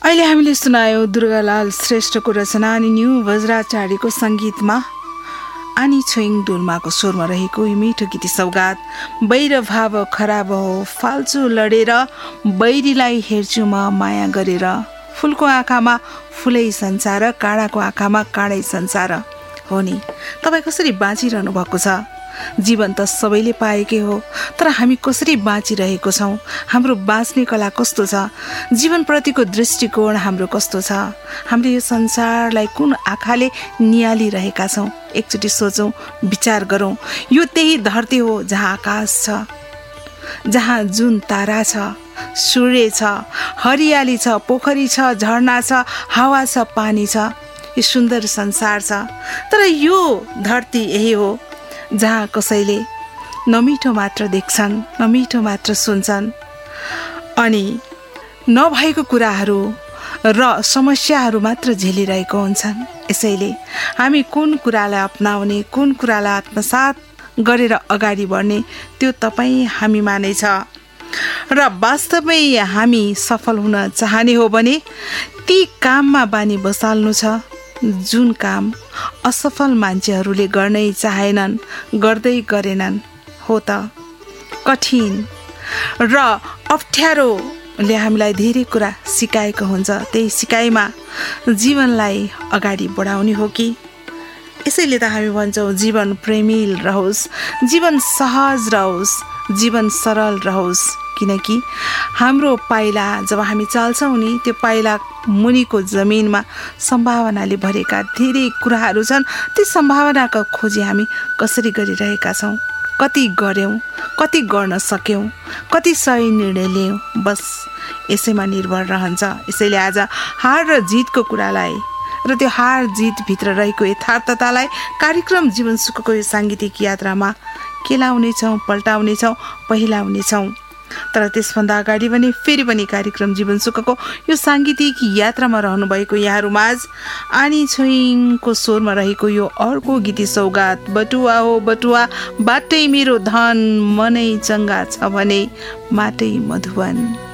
अहिले हामीले सुनायौं दुर्गालाल श्रेष्ठको रचना अनि न्यू वज्राचार्यको संगीतमा आनी छोइङ डोल्माको स्वरमा रहेको यो मिठो गीती सौगात। बैर भाव खराब हो फाल्छु लडेर, बैरीलाई हेर्छु म माया गरेर। फुलको आँखामा फुलै संसार, काँडाको आँखामा काँडै संसार। हो नि, तपाईँ कसरी बाँचिरहनु भएको छ? जीवन त सबैले पाएकै हो, तर हामी कसरी बाँचिरहेको छौँ? हाम्रो बाँच्ने कला कस्तो छ? जीवनप्रतिको दृष्टिकोण हाम्रो कस्तो छ? हामीले यो संसारलाई कुन आँखाले निहालिरहेका छौँ? एकचोटि सोचौँ, विचार गरौँ। यो त्यही धरती हो जहाँ आकाश छ, जहाँ जुन तारा छ, सूर्य छ, हरियाली छ, पोखरी छ, झरना छ, हावा छ, पानी छ। यो सुन्दर संसार छ। तर यो धरती यही हो जहाँ कसैले नमिठो मात्र देख्छन्, नमिठो मात्र सुन्छन् अनि नभएको कुराहरू र समस्याहरू मात्र झेलिरहेको हुन्छन्। यसैले हामी कुन कुरालाई अपनाउने, कुन कुरालाई आत्मसात गरेर अगाडि बढ्ने, त्यो तपाईँ हामीमा नै छ। र वास्तवमै हामी सफल हुन चाहने हो भने ती काममा बानी बसाल्नु छ जुन काम असफल मान्छेहरूले गर्नै चाहेनन्, गर्दै गरेनन्। हो त कठिन र अप्ठ्यारोले हामीलाई धेरै कुरा सिकाएको हुन्छ। त्यही सिकाइमा जीवनलाई अगाडि बढाउने हो कि? यसैले त हामी भन्छौँ जीवन प्रेमिल रहोस्, जीवन सहज रहोस्, जीवन सरल रहोस्। किनकि हाम्रो पाइला जब हामी चाल्छौँ नि, त्यो पाइला मुनिको जमिनमा सम्भावनाले भरेका धेरै कुराहरू छन्। ती सम्भावनाको खोजी हामी कसरी गरिरहेका छौँ? कति गऱ्यौँ, कति गर्न सक्यौँ, कति सही निर्णय लियौँ, बस यसैमा निर्भर रहन्छ। यसैले आज हार र जितको कुरालाई र त्यो हार जितभित्र रहेको यथार्थतालाई कार्यक्रम जीवन सुखको यो साङ्गीतिक यात्रामा केलाउनेछौँ, पल्टाउनेछौँ, पहिलाउनेछौँ। तर त्यसभन्दा अगाडि पनि फेरि पनि कार्यक्रम जीवन सुखको यो साङ्गीतिक यात्रामा रहनुभएको यहाँहरूमाझ आनी छोइङको स्वरमा रहेको यो अर्को गीती सौगात। बटुवा हो बटुवा बाटै मेरो धन, मनै चङ्गा छ भने माटै मधुवन।